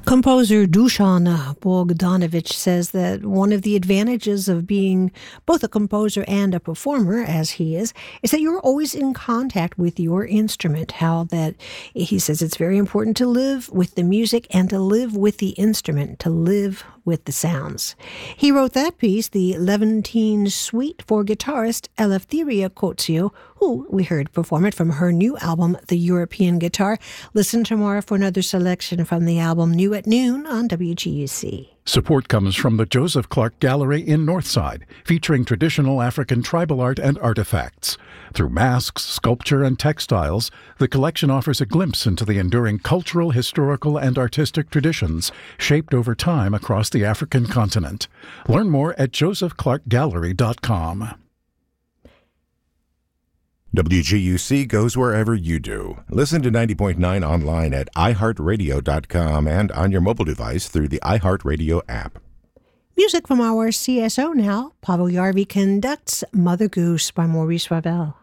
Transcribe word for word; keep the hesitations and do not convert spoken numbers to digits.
Composer Dusan Bogdanovich says that one of the advantages of being both a composer and a performer, as he is, is that you're always in contact with your instrument. How that, he says it's very important to live with the music and to live with the instrument, to live with the sounds. He wrote that piece, the Levantine Suite, for guitarist Eleftheria Kotsio, who we heard perform it from her new album, The European Guitar. Listen tomorrow for another selection from the album New at Noon on W G U C. Support comes from the Joseph Clark Gallery in Northside, featuring traditional African tribal art and artifacts. Through masks, sculpture, and textiles, the collection offers a glimpse into the enduring cultural, historical, and artistic traditions shaped over time across the African continent. Learn more at joseph clark gallery dot com. W G U C goes wherever you do. Listen to ninety point nine online at i heart radio dot com and on your mobile device through the iHeartRadio app. Music from our C S O now. Pavel Yarvi conducts Mother Goose by Maurice Ravel.